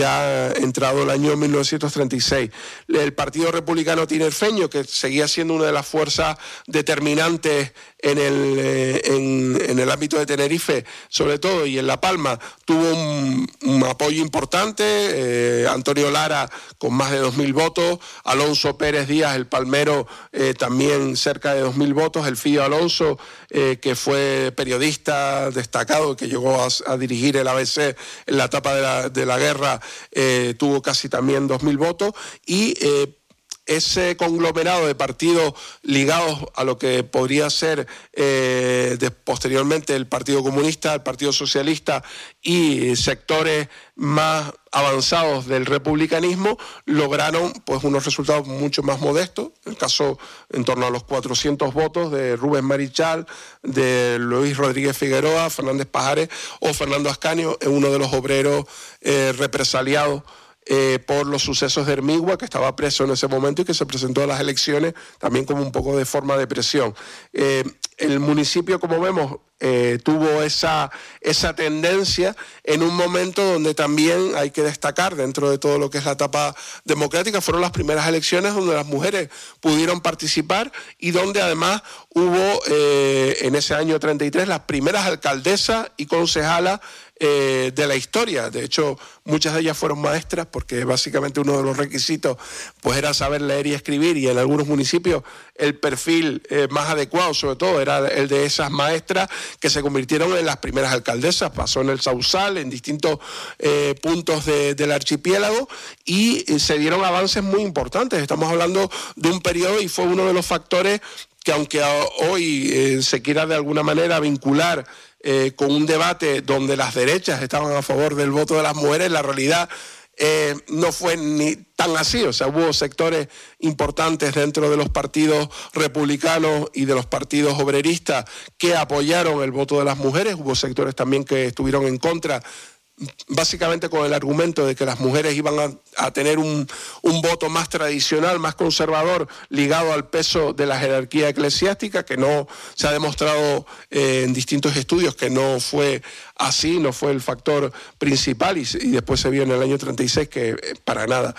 ya entrado el año mil novecientos treinta y seis. El Partido Republicano Tinerfeño, que seguía siendo una de las fuerzas determinantes en el, eh, en, en el ámbito de Tenerife, sobre todo, y en La Palma, tuvo un, un apoyo importante. eh, Antonio Lara con más de dos mil votos, Alonso Pérez Díaz, el palmero, eh, también cerca de dos mil votos, el Fío Alonso, eh, que fue periodista destacado, que llegó a, a dirigir el A B C en la etapa de la, de la guerra, eh, tuvo casi también dos mil votos, y eh, ese conglomerado de partidos ligados a lo que podría ser eh, de, posteriormente el Partido Comunista, el Partido Socialista y sectores más avanzados del republicanismo, lograron pues unos resultados mucho más modestos. En el caso, en torno a los cuatrocientos votos de Rubén Marichal, de Luis Rodríguez Figueroa, Fernández Pajares o Fernando Ascanio, uno de los obreros eh, represaliados Eh, por los sucesos de Hermigua, que estaba preso en ese momento y que se presentó a las elecciones también como un poco de forma de presión. Eh, el municipio, como vemos, eh, tuvo esa, esa tendencia en un momento donde también hay que destacar, dentro de todo lo que es la etapa democrática, fueron las primeras elecciones donde las mujeres pudieron participar y donde además hubo eh, en ese año treinta y tres las primeras alcaldesas y concejalas Eh, de la historia. De hecho, muchas de ellas fueron maestras, porque básicamente uno de los requisitos pues era saber leer y escribir, y en algunos municipios el perfil eh, más adecuado sobre todo era el de esas maestras que se convirtieron en las primeras alcaldesas. Pasó en el Sausal, en distintos eh, puntos de, del archipiélago, y eh, se dieron avances muy importantes. Estamos hablando de un periodo, y fue uno de los factores que, aunque hoy eh, se quiera de alguna manera vincular Eh, con un debate donde las derechas estaban a favor del voto de las mujeres, la realidad eh, no fue ni tan así. O sea, hubo sectores importantes dentro de los partidos republicanos y de los partidos obreristas que apoyaron el voto de las mujeres, hubo sectores también que estuvieron en contra, básicamente con el argumento de que las mujeres iban a, a tener un, un voto más tradicional, más conservador, ligado al peso de la jerarquía eclesiástica, que no se ha demostrado eh, en distintos estudios que no fue así, no fue el factor principal, y, y después se vio en el año treinta y seis que eh, para nada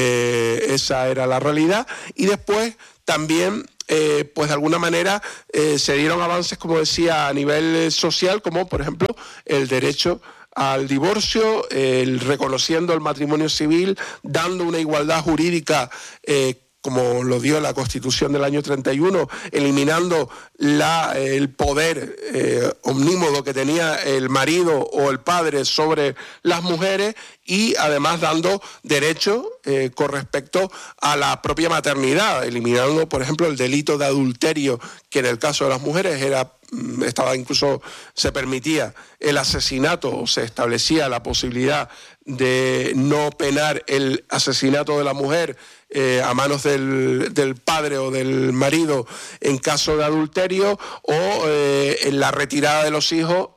eh, esa era la realidad. Y después también Eh, pues de alguna manera eh, se dieron avances, como decía, a nivel social, como por ejemplo el derecho al divorcio, eh, el reconociendo el matrimonio civil, dando una igualdad jurídica eh, como lo dio la Constitución del año treinta y uno, eliminando la, el poder eh, omnímodo que tenía el marido o el padre sobre las mujeres, y además dando derechos eh, con respecto a la propia maternidad, eliminando, por ejemplo, el delito de adulterio, que en el caso de las mujeres era estaba incluso se permitía el asesinato, o se establecía la posibilidad de no penar el asesinato de la mujer eh, a manos del, del padre o del marido en caso de adulterio, o eh, en la retirada de los hijos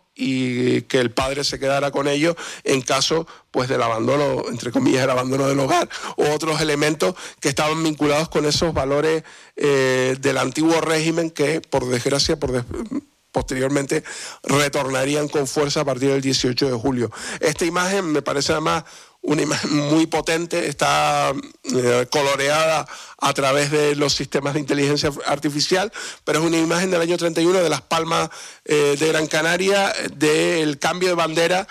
y que el padre se quedara con ellos en caso pues del abandono, entre comillas, el abandono del hogar, o otros elementos que estaban vinculados con esos valores eh, del antiguo régimen que, por desgracia, por des posteriormente retornarían con fuerza a partir del dieciocho de julio. Esta imagen me parece además una imagen muy potente, está eh, coloreada a través de los sistemas de inteligencia artificial, pero es una imagen del año treinta y uno de Las Palmas eh, de Gran Canaria, del cambio de bandera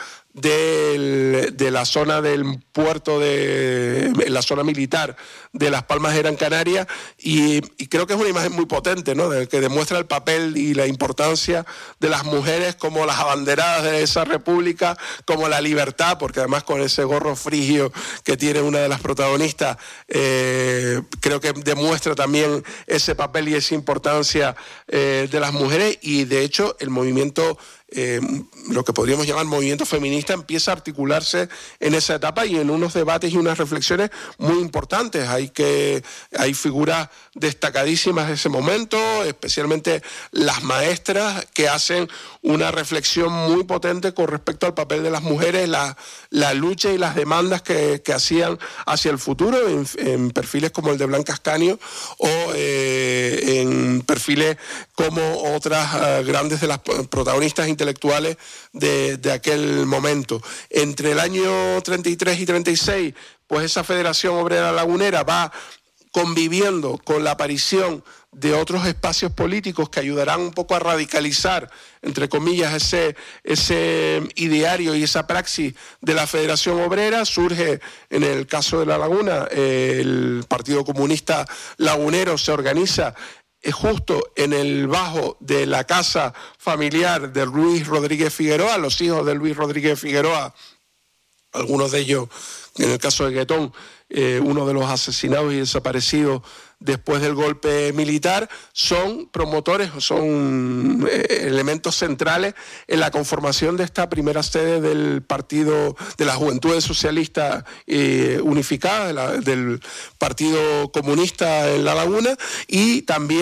de, de la zona del puerto, de la zona militar de Las Palmas de Gran Canaria, y, y creo que es una imagen muy potente, ¿no?, de, que demuestra el papel y la importancia de las mujeres como las abanderadas de esa república, como la libertad, porque además con ese gorro frigio que tiene una de las protagonistas, eh, creo que demuestra también ese papel y esa importancia eh, de las mujeres. Y de hecho el movimiento, eh, lo que podríamos llamar movimiento feminista, empieza a articularse en esa etapa y en unos debates y unas reflexiones muy importantes. Hay, que, hay figuras destacadísimas de ese momento, especialmente las maestras, que hacen una reflexión muy potente con respecto al papel de las mujeres, la, la lucha y las demandas que, que hacían hacia el futuro, en, en perfiles como el de Blanca Ascanio, o eh, en perfiles como otras uh, grandes de las protagonistas intelectuales de, de aquel momento. Entre el año treinta y tres y treinta y seis, pues esa Federación Obrera Lagunera va conviviendo con la aparición de otros espacios políticos que ayudarán un poco a radicalizar, entre comillas, ese, ese ideario y esa praxis de la Federación Obrera. Surge, en el caso de La Laguna, eh, el Partido Comunista Lagunero se organiza eh, justo en el bajo de la casa familiar de Luis Rodríguez Figueroa, los hijos de Luis Rodríguez Figueroa, algunos de ellos, en el caso de Guetón, eh, uno de los asesinados y desaparecidos después del golpe militar, son promotores, son eh, elementos centrales en la conformación de esta primera sede del Partido de la Juventud Socialista eh, Unificada, de la, del Partido Comunista en La Laguna, y también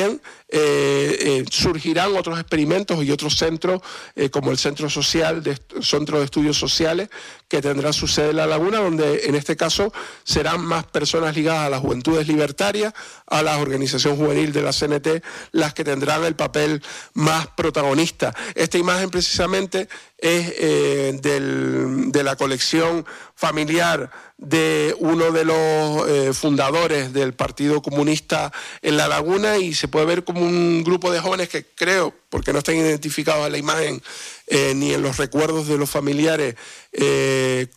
eh, eh, surgirán otros experimentos y otros centros, eh, como el Centro Social, de, Centro de Estudios Sociales, que tendrá su sede en La Laguna, donde en este caso serán más personas ligadas a las juventudes libertarias, a la organización juvenil de la C N T, las que tendrán el papel más protagonista. Esta imagen precisamente es eh, del, de la colección familiar de uno de los eh, fundadores del Partido Comunista en La Laguna, y se puede ver como un grupo de jóvenes que creo, porque no están identificados en la imagen eh, ni en los recuerdos de los familiares, eh,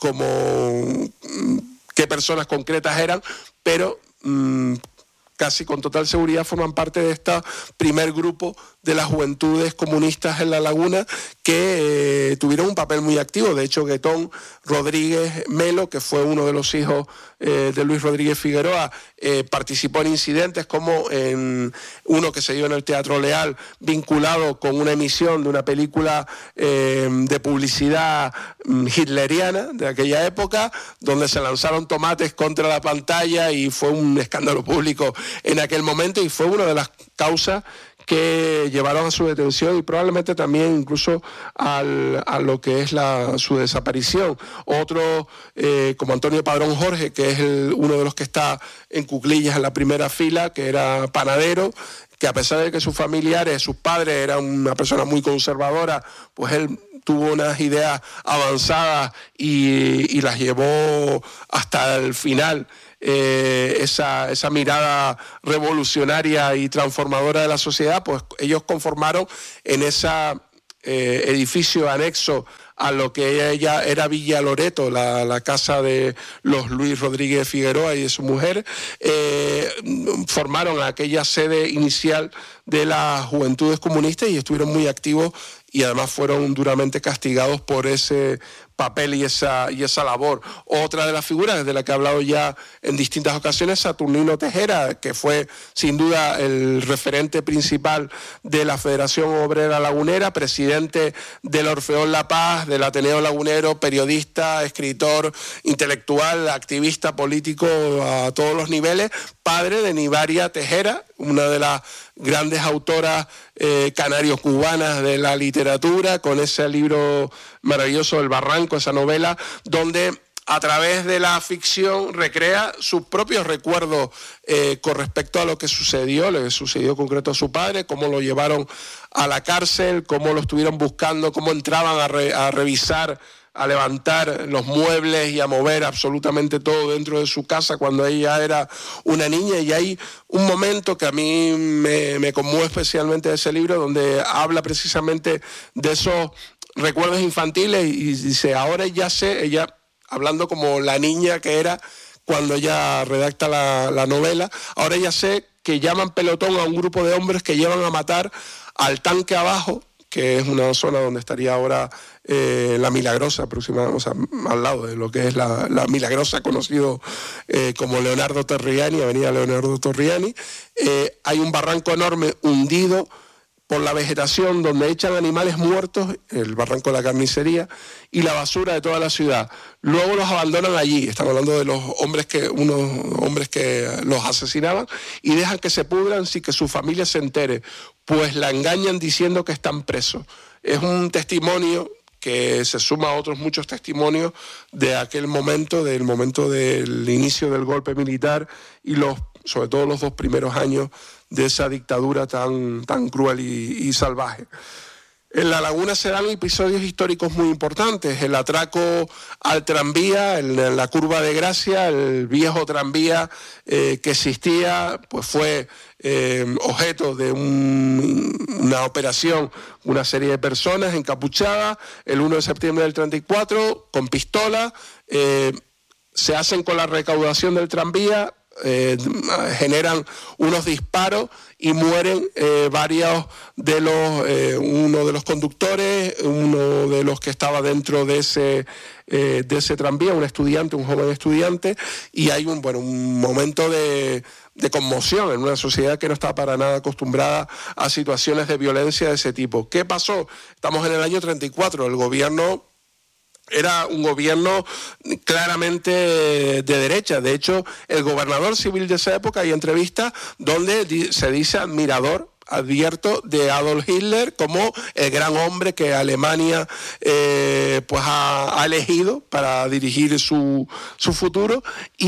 como qué personas concretas eran, pero mmm, casi con total seguridad forman parte de este primer grupo de las juventudes comunistas en La Laguna, que eh, tuvieron un papel muy activo. De hecho, Guetón Rodríguez Melo, que fue uno de los hijos eh, de Luis Rodríguez Figueroa, eh, participó en incidentes como en uno que se dio en el Teatro Leal, vinculado con una emisión de una película eh, de publicidad hitleriana de aquella época, donde se lanzaron tomates contra la pantalla y fue un escándalo público en aquel momento, y fue una de las causas que llevaron a su detención y probablemente también incluso al, a lo que es la, su desaparición. Otro, eh, como Antonio Padrón Jorge, que es el, uno de los que está en cuclillas en la primera fila, que era panadero, que a pesar de que sus familiares, sus padres eran una persona muy conservadora, pues él tuvo unas ideas avanzadas y, y las llevó hasta el final. Eh, esa, esa mirada revolucionaria y transformadora de la sociedad, pues ellos conformaron en ese eh, edificio anexo a lo que ella era Villa Loreto, la, la casa de los Luis Rodríguez Figueroa y de su mujer, eh, formaron aquella sede inicial de las Juventudes Comunistas y estuvieron muy activos, y además fueron duramente castigados por ese papel y esa, y esa labor. Otra de las figuras de la que he hablado ya en distintas ocasiones, Saturnino Tejera, que fue sin duda el referente principal de la Federación Obrera Lagunera, presidente del Orfeón La Paz, del Ateneo Lagunero, periodista, escritor, intelectual, activista político a todos los niveles, padre de Nivaria Tejera, una de las grandes autoras eh, canario-cubanas de la literatura, con ese libro maravilloso, El Barranco, esa novela, donde a través de la ficción recrea sus propios recuerdos eh, con respecto a lo que sucedió, lo que sucedió concreto a su padre, cómo lo llevaron a la cárcel, cómo lo estuvieron buscando, cómo entraban a, re, a revisar, a levantar los muebles y a mover absolutamente todo dentro de su casa cuando ella era una niña. Y hay un momento que a mí me, me conmueve especialmente de ese libro, donde habla precisamente de esos recuerdos infantiles y dice, ahora ya sé, ella hablando como la niña que era cuando ella redacta la, la novela, ahora ya sé que llaman pelotón a un grupo de hombres que llevan a matar al tanque abajo, que es una zona donde estaría ahora eh, La Milagrosa, aproximadamente, o sea, al lado de lo que es la, la Milagrosa, conocido eh, como Leonardo Torriani, Avenida Leonardo Torriani. Eh, hay un barranco enorme hundido por la vegetación, donde echan animales muertos, el barranco de la carnicería, y la basura de toda la ciudad. Luego los abandonan allí, estamos hablando de los hombres que, unos hombres que los asesinaban, y dejan que se pudran sin que su familia se entere, pues la engañan diciendo que están presos. Es un testimonio que se suma a otros muchos testimonios de aquel momento, del momento del inicio del golpe militar y los, sobre todo los dos primeros años de esa dictadura tan, tan cruel y, y salvaje. En La Laguna se dan episodios históricos muy importantes, el atraco al tranvía, en la Curva de Gracia, el viejo tranvía eh, que existía, pues fue eh, objeto de un, una operación, una serie de personas encapuchadas, el uno de septiembre del treinta y cuatro, con pistola, eh, se hacen con la recaudación del tranvía, Eh, generan unos disparos y mueren eh, varios de los, eh, uno de los conductores, uno de los que estaba dentro de ese, eh, de ese tranvía, un estudiante, un joven estudiante, y hay un, bueno, un momento de, de conmoción en una sociedad que no está para nada acostumbrada a situaciones de violencia de ese tipo. ¿Qué pasó? Estamos en el año treinta y cuatro, el gobierno era un gobierno claramente de derecha. De hecho, el gobernador civil de esa época, hay entrevistas donde se dice admirador, advierto, de Adolf Hitler como el gran hombre que Alemania eh, pues ha, ha elegido para dirigir su, su futuro,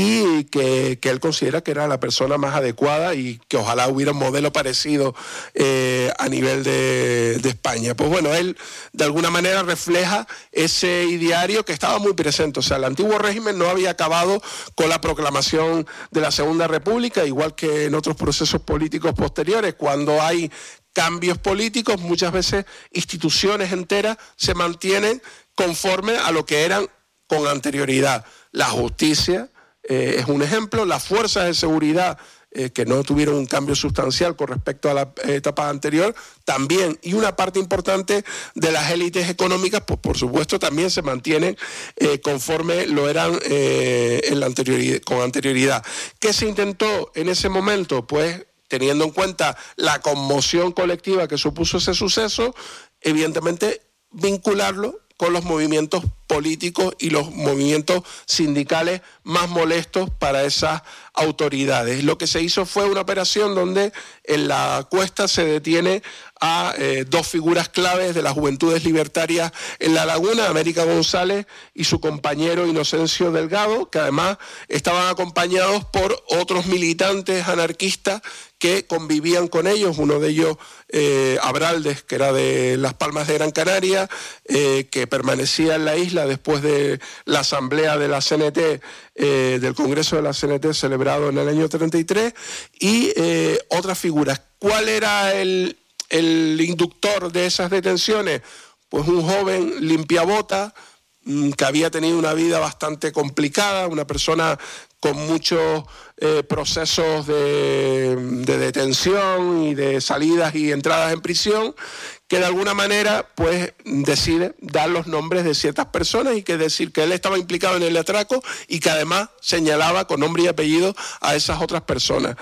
y que, que él considera que era la persona más adecuada y que ojalá hubiera un modelo parecido eh, a nivel de, de España. Pues bueno, él de alguna manera refleja ese ideario que estaba muy presente. O sea, el antiguo régimen no había acabado con la proclamación de la Segunda República, igual que en otros procesos políticos posteriores. Cuando hay cambios políticos, muchas veces instituciones enteras se mantienen conforme a lo que eran con anterioridad. La justicia eh, es un ejemplo, las fuerzas de seguridad eh, que no tuvieron un cambio sustancial con respecto a la etapa anterior, también, y una parte importante de las élites económicas, pues por supuesto también se mantienen eh, conforme lo eran eh, en la anterioridad, con anterioridad. ¿Qué se intentó en ese momento? Pues teniendo en cuenta la conmoción colectiva que supuso ese suceso, evidentemente vincularlo con los movimientos políticos y los movimientos sindicales más molestos para esas autoridades. Lo que se hizo fue una operación donde en la Cuesta se detiene a eh, dos figuras claves de las Juventudes Libertarias en La Laguna, América González y su compañero Inocencio Delgado, que además estaban acompañados por otros militantes anarquistas que convivían con ellos, uno de ellos eh, Abraldes, que era de Las Palmas de Gran Canaria, eh, que permanecía en la isla después de la asamblea de la C N T, eh, del Congreso de la C N T celebrado en el año treinta y tres, y eh, otras figuras. ¿Cuál era el, el inductor de esas detenciones? Pues un joven limpiabota que había tenido una vida bastante complicada, una persona con muchos eh, procesos de, de detención y de salidas y entradas en prisión, que de alguna manera pues decide dar los nombres de ciertas personas y que decir que él estaba implicado en el atraco y que además señalaba con nombre y apellido a esas otras personas.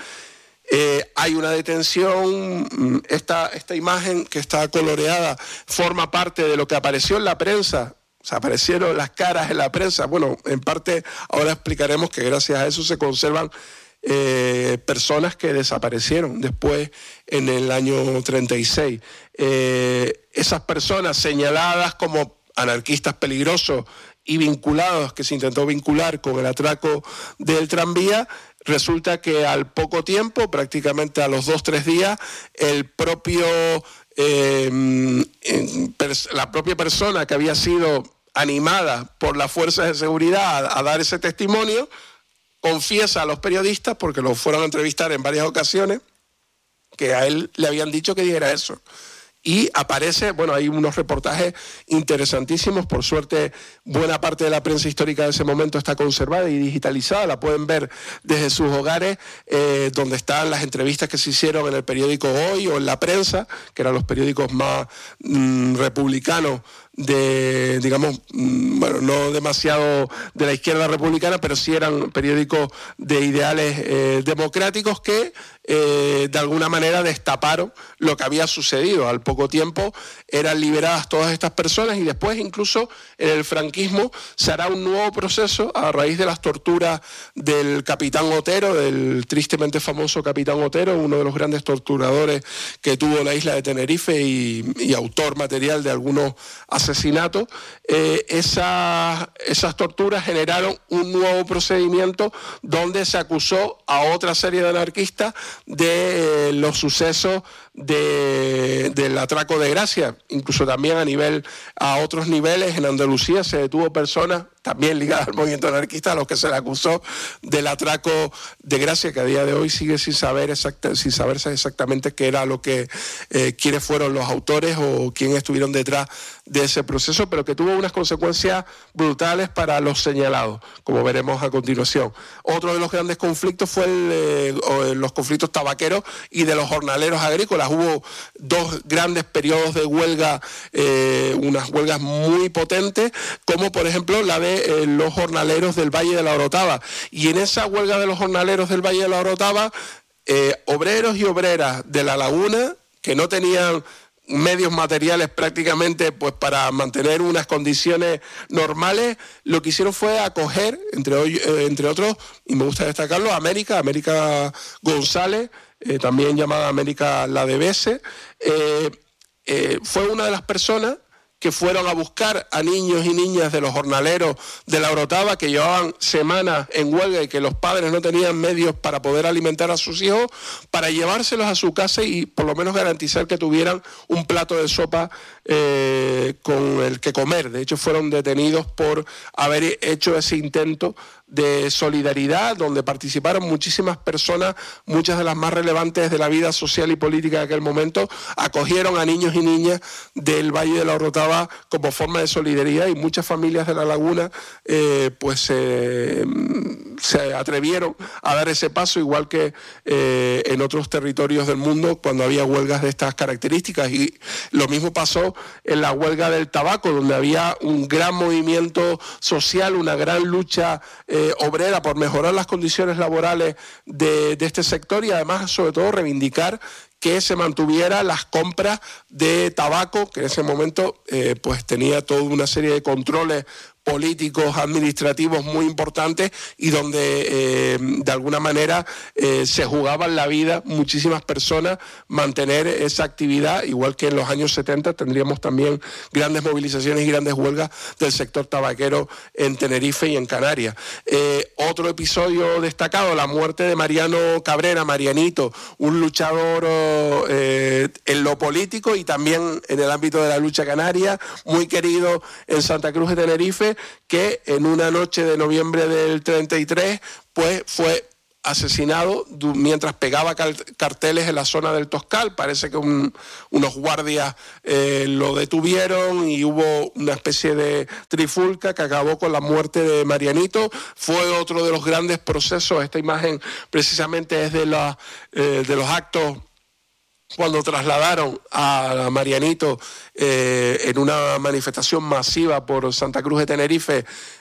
Eh, hay una detención, esta, esta imagen que está coloreada forma parte de lo que apareció en la prensa. O sea, aparecieron las caras en la prensa. Bueno, en parte ahora explicaremos que gracias a eso se conservan eh, personas que desaparecieron después en el año treinta y seis. Eh, esas personas señaladas como anarquistas peligrosos y vinculados, que se intentó vincular con el atraco del tranvía, resulta que al poco tiempo, prácticamente a los dos, tres días, el propio... Eh, la propia persona que había sido animada por las fuerzas de seguridad a, a dar ese testimonio, confiesa a los periodistas, porque lo fueron a entrevistar en varias ocasiones, que a él le habían dicho que dijera eso. Y aparece, bueno, hay unos reportajes interesantísimos, por suerte buena parte de la prensa histórica de ese momento está conservada y digitalizada, la pueden ver desde sus hogares, eh, donde están las entrevistas que se hicieron en el periódico Hoy o en La Prensa, que eran los periódicos más mmm, republicanos de, digamos, mmm, bueno, no demasiado de la izquierda republicana, pero sí eran periódicos de ideales eh, democráticos que eh, de alguna manera destaparon lo que había sucedido. Al poco tiempo eran liberadas todas estas personas y después incluso en el franquismo se hará un nuevo proceso a raíz de las torturas del capitán Otero, del tristemente famoso capitán Otero, uno de los grandes torturadores que tuvo la isla de Tenerife y, y autor material de algunos asesinatos. Eh, esas, esas torturas generaron un nuevo procedimiento donde se acusó a otra serie de anarquistas de eh, los sucesos de, del atraco de Gracia, incluso también a nivel a otros niveles. En Andalucía se detuvo personas también ligadas al movimiento anarquista a los que se le acusó del atraco de Gracia, que a día de hoy sigue sin saber exacta, sin saberse exactamente qué era lo que eh, quiénes fueron los autores o quiénes estuvieron detrás de ese proceso, pero que tuvo unas consecuencias brutales para los señalados, como veremos a continuación. Otro de los grandes conflictos fue el, eh, los conflictos tabaqueros y de los jornaleros agrícolas. Hubo dos grandes periodos de huelga, eh, unas huelgas muy potentes, como por ejemplo la de eh, los jornaleros del Valle de la Orotava. Y en esa huelga de los jornaleros del Valle de la Orotava, eh, obreros y obreras de La Laguna, que no tenían medios materiales prácticamente pues para mantener unas condiciones normales, lo que hicieron fue acoger, entre, eh, entre otros, y me gusta destacarlo, a América, América González, eh, también llamada América la Devese. Eh, eh, fue una de las personas que fueron a buscar a niños y niñas de los jornaleros de la Orotava que llevaban semanas en huelga y que los padres no tenían medios para poder alimentar a sus hijos, para llevárselos a su casa y por lo menos garantizar que tuvieran un plato de sopa eh, con el que comer. De hecho, fueron detenidos por haber hecho ese intento de solidaridad, donde participaron muchísimas personas, muchas de las más relevantes de la vida social y política de aquel momento, acogieron a niños y niñas del Valle de la Orotava como forma de solidaridad, y muchas familias de La Laguna eh, pues eh, se atrevieron a dar ese paso, igual que eh, en otros territorios del mundo cuando había huelgas de estas características. Y lo mismo pasó en la huelga del tabaco, donde había un gran movimiento social, una gran lucha eh, obrera por mejorar las condiciones laborales de, de este sector, y además sobre todo reivindicar que se mantuviera las compras de tabaco, que en ese momento eh, pues tenía toda una serie de controles políticos, administrativos muy importantes, y donde eh, de alguna manera eh, se jugaban la vida muchísimas personas mantener esa actividad, igual que en los años setenta tendríamos también grandes movilizaciones y grandes huelgas del sector tabaquero en Tenerife y en Canarias. Eh, otro episodio destacado, la muerte de Mariano Cabrera, Marianito, un luchador eh, en lo político y también en el ámbito de la lucha canaria, muy querido en Santa Cruz de Tenerife, que en una noche de noviembre del treinta y tres pues fue asesinado mientras pegaba carteles en la zona del Toscal. Parece que un, unos guardias eh, lo detuvieron y hubo una especie de trifulca que acabó con la muerte de Marianito. Fue otro de los grandes procesos. Esta imagen precisamente es de, la, eh, de los actos cuando trasladaron a Marianito eh, en una manifestación masiva por Santa Cruz de Tenerife